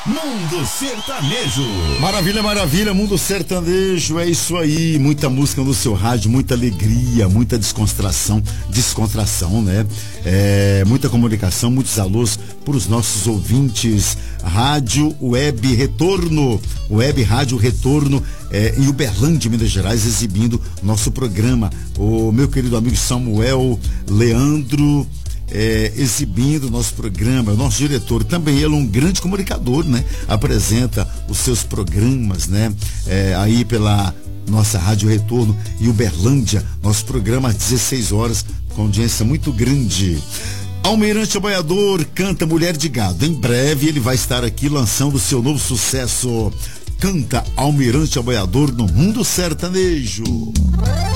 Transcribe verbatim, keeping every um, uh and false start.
Mundo Sertanejo. Maravilha, maravilha, Mundo Sertanejo, é isso aí, muita música no seu rádio, muita alegria, muita descontração, descontração, né? É, muita comunicação, muitos alôs para os nossos ouvintes. Rádio Web Retorno, Web Rádio Retorno é, em Uberlândia, Minas Gerais, exibindo nosso programa. O meu querido amigo Samuel Leandro É, exibindo nosso programa, o nosso diretor também, ele é um grande comunicador, né? Apresenta os seus programas, né? É, aí pela nossa Rádio Retorno e Uberlândia, nosso programa às dezesseis horas, com audiência muito grande. Almirante Aboiador canta Mulher de Gado. Em breve ele vai estar aqui lançando o seu novo sucesso. Canta Almirante Aboiador no Mundo Sertanejo.